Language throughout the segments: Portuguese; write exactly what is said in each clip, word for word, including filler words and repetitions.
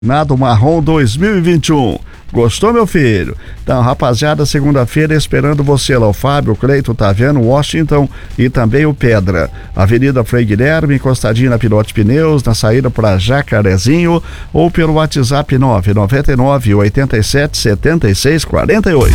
Nado Marrom dois mil e vinte e um. Gostou, meu filho? Então, rapaziada, segunda-feira esperando você lá, o Fábio, o Cleito, Taviano, Washington e também o Pedra. Avenida Frei Guilherme, encostadinho na Pilote Pneus, na saída para Jacarezinho, ou pelo WhatsApp nove nove nove, oito sete, sete seis quatro oito.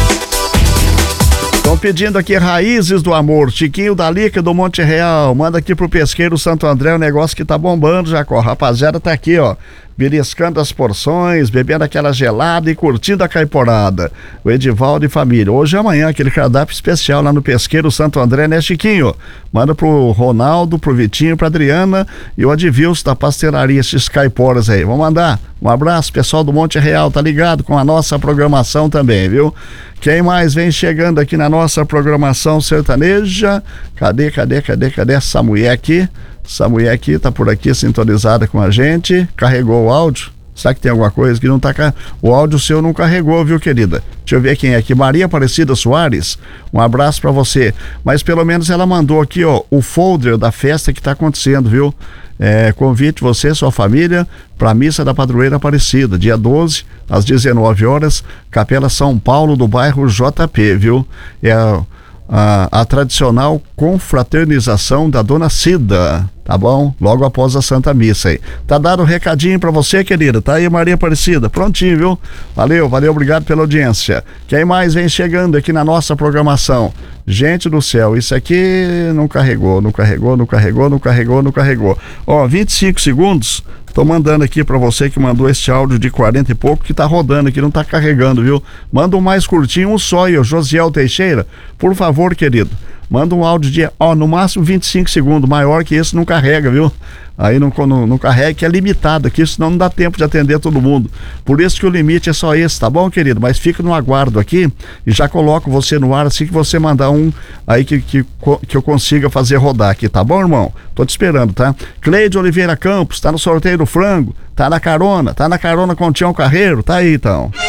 Estão pedindo aqui Raízes do Amor, Chiquinho da Lica do Monte Real, manda aqui pro Pesqueiro Santo André, o negócio que tá bombando, Jacó. Rapaziada tá aqui, ó, beliscando as porções, bebendo aquela gelada e curtindo a caiporada. O Edivaldo e família. Hoje e amanhã, aquele cardápio especial lá no Pesqueiro Santo André, né, Chiquinho? Manda pro Ronaldo, pro Vitinho, pra Adriana e o Advilson da pastelaria, esses caiporas aí. Vamos mandar um abraço, pessoal do Monte Real, tá ligado com a nossa programação também, viu? Quem mais vem chegando aqui na nossa programação sertaneja? Cadê, cadê, cadê, cadê essa mulher aqui? Essa mulher aqui tá por aqui sintonizada com a gente. Carregou o áudio? Será que tem alguma coisa que não tá... Car... O áudio seu não carregou, viu, querida? Deixa eu ver quem é aqui. Maria Aparecida Soares, um abraço pra você. Mas pelo menos ela mandou aqui, ó, o folder da festa que tá acontecendo, viu? É, convite você e sua família para a Missa da Padroeira Aparecida, dia doze, às dezenove horas, Capela São Paulo, do bairro J P, viu? É a, a, a tradicional confraternização da Dona Cida, tá bom? Logo após a Santa Missa aí. Tá dado um recadinho pra você, querida. Tá aí, Maria Aparecida. Prontinho, viu? Valeu, valeu, obrigado pela audiência. Quem mais vem chegando aqui na nossa programação? Gente do céu, isso aqui não carregou, não carregou, não carregou, não carregou, não carregou. Ó, vinte e cinco segundos. Tô mandando aqui pra você que mandou este áudio de quarenta e pouco, que tá rodando aqui, não tá carregando, viu? Manda um mais curtinho, um só aí, o Josiel Teixeira. Por favor, querido. Manda um áudio de, ó, no máximo vinte e cinco segundos, maior que esse não carrega, viu? Aí não, não, não carrega, que é limitado aqui, senão não dá tempo de atender todo mundo. Por isso que o limite é só esse, tá bom, querido? Mas fica no aguardo aqui e já coloco você no ar assim que você mandar um aí que, que, que eu consiga fazer rodar aqui, tá bom, irmão? Tô te esperando, tá? Cleide Oliveira Campos, tá no sorteio do frango, tá na carona, tá na carona com o Tião Carreiro, tá aí então.